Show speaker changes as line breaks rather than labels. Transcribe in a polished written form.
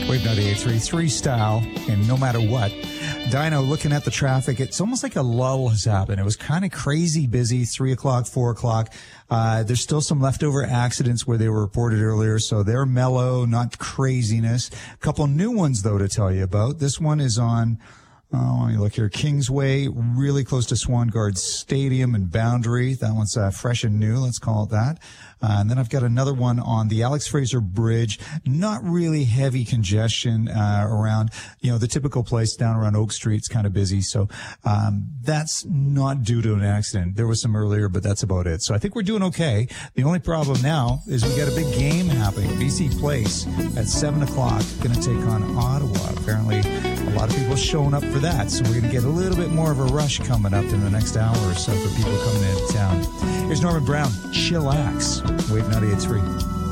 Wave 98.3 style, and no matter what. Dino, looking at the traffic, it's almost like a lull has happened. It was kind of crazy busy, 3 o'clock, 4 o'clock. There's still some leftover accidents where they were reported earlier, so they're mellow, not craziness. A couple new ones, though, to tell you about. This one is on... let me look here. Kingsway, really close to Swangard Stadium and Boundary. That one's fresh and new, let's call it that. And then I've got another one on the Alex Fraser Bridge. Not really heavy congestion around, the typical place down around Oak Street. It's kind of busy. So that's not due to an accident. There was some earlier, but that's about it. So I think we're doing okay. The only problem now is we got a big game happening. BC Place at 7 o'clock, going to take on Ottawa. Apparently, a lot of people showing up for that. So we're going to get a little bit more of a rush coming up in the next hour or so for people coming into town. Here's Norman Brown, Chillax, Wave 98.3.